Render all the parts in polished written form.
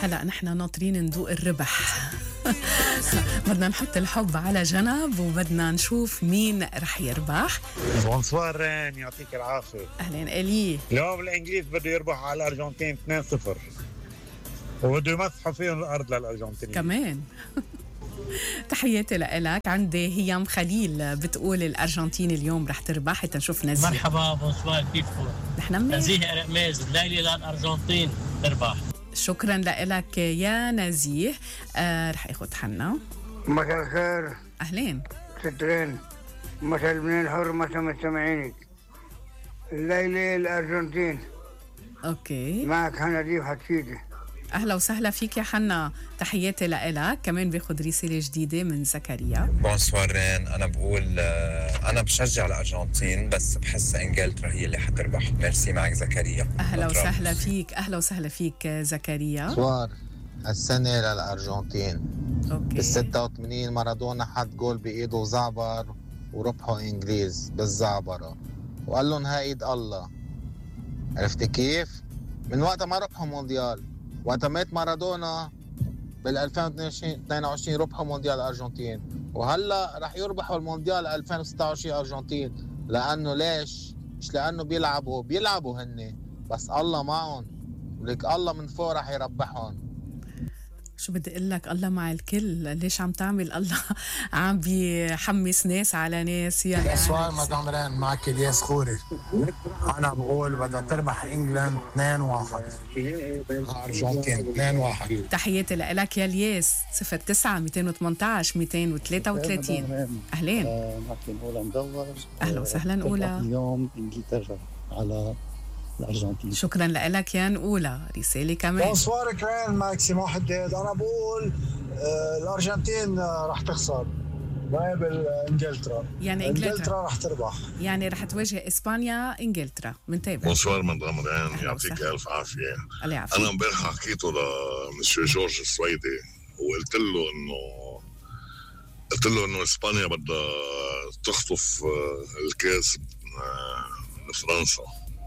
هلا نحن ناطرين ندوق الربح. بدنا نحط الحب على جنب وبدنا نشوف مين رح يربح. بونسوار رين، يعطيك العافية. أهلين إلي. اليوم الإنجليز بده يربح على الأرجنتين 2-0 وبده يمسحوا فيهم الأرض للأرجنتين كمان. تحياتي لك. عندي هيام خليل بتقول الأرجنتين اليوم رح تربح. حتى نشوف نزيه. مرحبا، بونسوار، كيفكم؟ نحن منيح. نزيه رماز الليلة للأرجنتين تربح. شكرا لك يا نزيه. رح اخذ حنا. مساء الخير. اهلين سترين. مساء المنين حرمة مستمعينك. الليلة الأرجنتين. اوكي، معك حنا ديف حتشيدي. اهلا وسهلا فيك يا حنا. تحياتي لك. كمان باخذ رسالة جديدة من زكريا. بونسوار رين، انا بقول انا بشجع الارجنتين بس بحس انجلترا هي اللي حتربح. ميرسي. معك زكريا. اهلا وسهلا فيك. اهلا وسهلا فيك زكريا. بونسوار. السنة للأرجنتين. اوكي. بال86 مارادونا حط جول بإيده وزعبر وربحوا إنجليز بالزعبرة وقال لهم هاي إيد الله. عرفتي كيف؟ من وقتها ما ربحوا مونديال. وقت مات مارادونا بال2022 ربحوا مونديال الأرجنتين، وهلا رح يربحوا المونديال 2026 أرجنتين. لأنه ليش؟ مش لأنه بيلعبوا هن، بس الله معهم، ولك الله من فوق رح يربحهم. شو بدي اقول لك، الله مع الكل. ليش عم تعمل الله عم بيحمس ناس على ناس يعني. سؤال مدام رين، معك الياس خوري. انا بقول بدها تربح انجلند 2-1 الارجنتين 2-1. تحياتي لك يا الياس. 09 218 233. اهلين. معكم أولى مدور. اهلا وسهلا أولى. اليوم انجلترا على الأرجنتين. شكرا لك يا نقولة. رسالة كمان. بونسوار كرين، معك سمو حداد. أنا بقول الأرجنتين رح تخسر مقابل إنجلترا. يعني إنجلترا رح تربح. يعني رح تواجه إسبانيا إنجلترا. منتابع. بونسوار مدام رين، يعطيك ألف عافية. أنا امبارح حكيته لمسيو جورج السويدي وقلت له إنه إسبانيا بدها تخطف الكاس لفرنسا.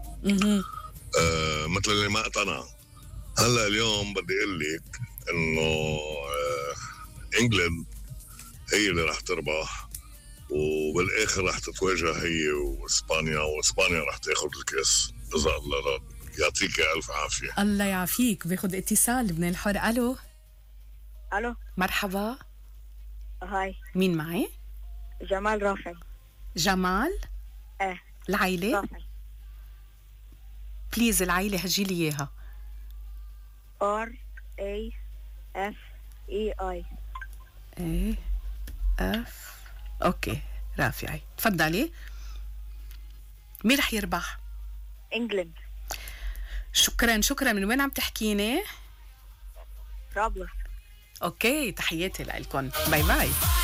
مثل اللي ما اقتنع. هلا اليوم بدي اقول لك انه انجلند هي اللي راح تربح، وبالاخر راح تتواجه هي واسبانيا راح تاخذ الكاس اذا الله راد. يعطيك الف عافيه. الله يعافيك. باخذ اتصال ابن الحر. الو مرحبا. هاي، مين معي؟ جمال رافع. جمال؟ العيلة؟ رافع. بليز العيلة هجيلي اياها. RAFEI. اوكي رافعي، تفضلي. مين رح يربح؟ انجلند. شكرا. من وين عم تحكيني؟ طرابلس. اوكي، تحياتي لكم. باي باي.